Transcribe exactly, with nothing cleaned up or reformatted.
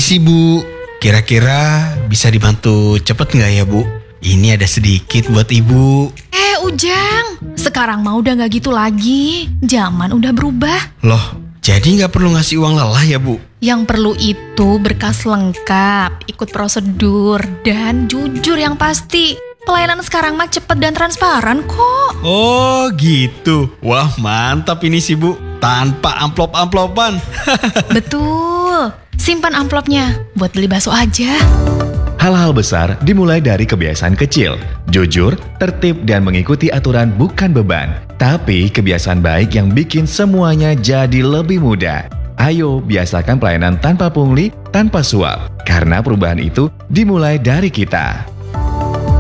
Permisi Bu, kira-kira bisa dibantu cepet nggak ya Bu? Ini ada sedikit buat Ibu. Eh Ujang, sekarang mah udah gak gitu lagi. Zaman udah berubah. Loh, jadi nggak perlu ngasih uang lelah ya Bu? Yang perlu itu berkas lengkap, ikut prosedur, dan jujur yang pasti. Pelayanan sekarang mah cepet dan transparan kok. Oh gitu, wah mantap ini sih Bu. Tanpa amplop-amplopan. Betul, simpan amplopnya buat beli bakso aja. Hal-hal besar dimulai dari kebiasaan kecil. Jujur, tertib, dan mengikuti aturan bukan beban. Tapi kebiasaan baik yang bikin semuanya jadi lebih mudah. Ayo biasakan pelayanan tanpa pungli, tanpa suap. Karena perubahan itu dimulai dari kita.